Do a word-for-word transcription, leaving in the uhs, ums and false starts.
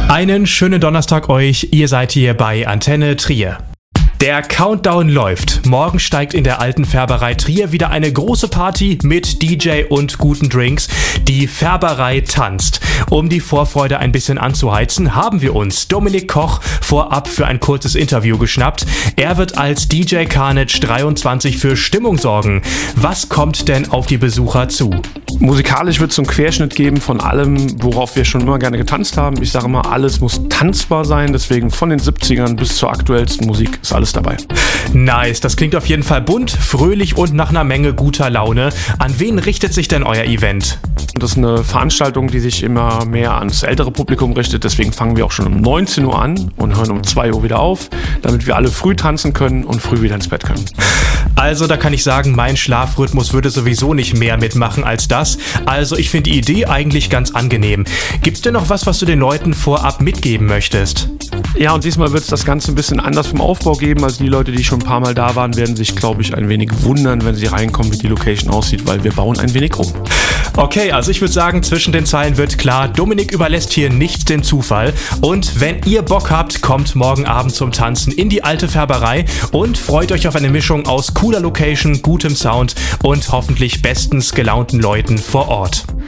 Einen schönen Donnerstag euch, ihr seid hier bei Antenne Trier. Der Countdown läuft. Morgen steigt in der alten Färberei Trier wieder eine große Party mit D J und guten Drinks. Die Färberei tanzt. Um die Vorfreude ein bisschen anzuheizen, haben wir uns Dominik Koch vorab für ein kurzes Interview geschnappt. Er wird als D J Carnage dreiundzwanzig für Stimmung sorgen. Was kommt denn auf die Besucher zu? Musikalisch wird es einen Querschnitt geben von allem, worauf wir schon immer gerne getanzt haben. Ich sage immer, alles muss tanzbar sein, deswegen von den siebzigern bis zur aktuellsten Musik ist alles dabei. Nice, das klingt auf jeden Fall bunt, fröhlich und nach einer Menge guter Laune. An wen richtet sich denn euer Event? Das ist eine Veranstaltung, die sich immer mehr ans ältere Publikum richtet, deswegen fangen wir auch schon um neunzehn Uhr an und hören um zwei Uhr wieder auf, damit wir alle früh tanzen können und früh wieder ins Bett können. Also da kann ich sagen, mein Schlafrhythmus würde sowieso nicht mehr mitmachen als das. Also ich finde die Idee eigentlich ganz angenehm. Gibt's denn noch was, was du den Leuten vorab mitgeben möchtest? Ja, und diesmal wird es das Ganze ein bisschen anders vom Aufbau geben. Also die Leute, die schon ein paar Mal da waren, werden sich, glaube ich, ein wenig wundern, wenn sie reinkommen, wie die Location aussieht, weil wir bauen ein wenig um. Okay, also ich würde sagen, zwischen den Zeilen wird klar, Dominik überlässt hier nichts dem Zufall. Und wenn ihr Bock habt, kommt morgen Abend zum Tanzen in die alte Färberei und freut euch auf eine Mischung aus cooler Location, gutem Sound und hoffentlich bestens gelaunten Leuten vor Ort.